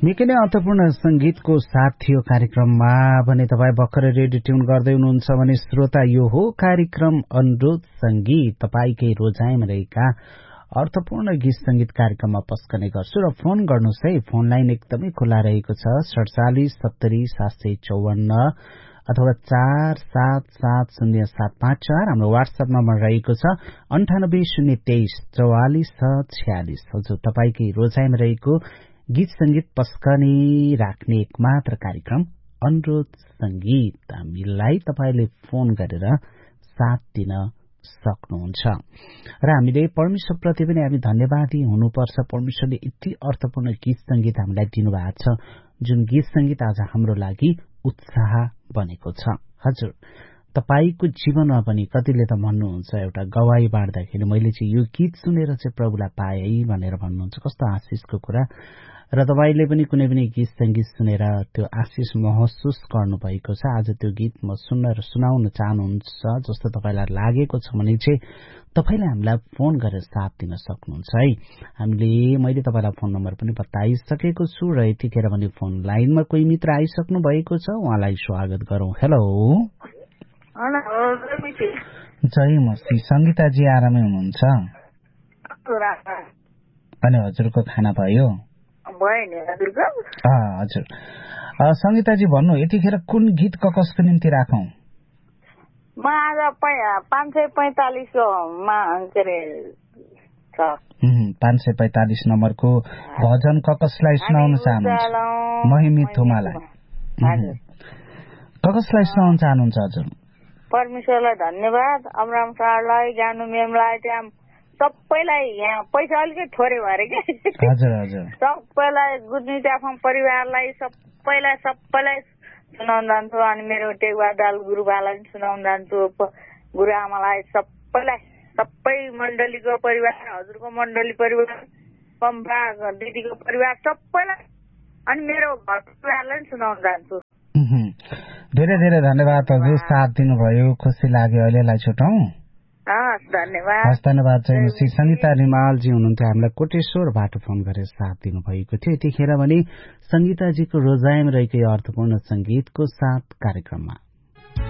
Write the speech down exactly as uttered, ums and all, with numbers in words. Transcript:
निकै नै अर्थपूर्ण संगीतको साथ थियो कार्यक्रममा भने तपाईँ भर्खरै रेडियो ट्युन गर्दै हुनुहुन्छ भने श्रोता यो हो कार्यक्रम अनुरोध संगीत। तपाईँकै रोजाइमा रहेका अर्थपूर्ण गीत संगीत कार्यक्रममा पस्कने गर्छु र फोन गर्नुहोस् है। फोन लाइन एकदमै खुला रहेको छ सडचालिस सत्तरी सात सय चौवन्न अथवा चार सात सात शून्य सात पाँच चार। हाम्रो वाट्सएप नम्बर रहेको छ अन्ठानब्बे शून्य तेइस चौवालिस छ छ्यालिस। हजुर, तपाईँकै रोजाइमा रहेको गीत संगीत पस्कने राख्ने एकमात्र कार्यक्रम अनुरोध संगीत। हामीलाई तपाईँले फोन गरेर साथ दिन सक्नुहुन्छ र हामीले परमेश्वरप्रति पनि हामी धन्यवादी हुनुपर्छ। परमेश्वरले यति अर्थपूर्ण गीत संगीत हामीलाई दिनुभएको छ, जुन गीत संगीत आज हाम्रो लागि उत्साह बनेको छ। हजुर, तपाईको जीवनमा पनि कतिले त भन्नुहुन्छ एउटा गवाई बाँड्दाखेरि मैले चाहिँ यो गीत सुनेर चाहिँ प्रभुलाई पाए है भनेर भन्नुहुन्छ। कस्तो आशिषको कुरा। र तपाईले पनि कुनै पनि गीत संगीत सुनेर त्यो आशिष महसुस गर्नुभएको छ। आज त्यो गीत म सुन्न र सुनाउन चाहनुहुन्छ जस्तो तपाईलाई लागेको छ भने चाहिँ तपाईले हामीलाई फोन गरेर साथ दिन सक्नुहुन्छ है। हामीले मैले तपाईलाई फोन नम्बर पनि बताइसकेको छु र यतिखेर पनि फोन लाइनमा कोही मित्र आइसक्नु भएको छ, उहाँलाई स्वागत गरौँ। हेलो जय मसी। संगीताजी आरामै हुनुहुन्छ? अनि हजुरको खाना भयो? हजुर। संगीताजी भन्नु, यतिखेर कुन गीत कसको निम्ति राखौं? म आज पाँच सय पैंतालिसमा के अरे पाँच सय पैंतालिस नम्बरको भजन कसलाई सुनाउन चाहनुहुन्छ? महिमी थुमालाई। कसलाई सुनाउन चाहनुहुन्छ हजुर? परमेश्वरलाई धन्यवाद, अमराम सरलाई, ज्ञानु मेमलाई, त्यहाँ सबैलाई। यहाँ पैसा अलिकति थोरै भएर के हजुर हजुर सबैलाई, गुड्नी ट्याफम परिवारलाई सबैलाई सबैलाई सुनाउन जान्छु। अनि मेरो टेकुवा दाल गुरुबालाई पनि सुनाउन जान्छु, गुरुआमालाई, सबैलाई, सबै मण्डलीको परिवार, हजुरको मण्डली परिवार, पम्पा दिदीको परिवार सबैलाई, अनि मेरो घर परिवारलाई पनि सुनाउन जान्छु। धेरै धेरै धन्यवाद हजुर, साथ दिनुभयो, खुसी लाग्यो। अहिलेलाई छुटौं। हस्, धन्यवाद। धन्यवाद। चाहिँ सङ्गीता रिमालजी हुनुहुन्थ्यो, हामीलाई कोटेश्वरबाट फोन गरेर साथ दिनुभएको थियो। यतिखेर भने सङ्गीताजीको रोजाइमा रहेको अर्थपूर्ण संगीतको साथ कार्यक्रममा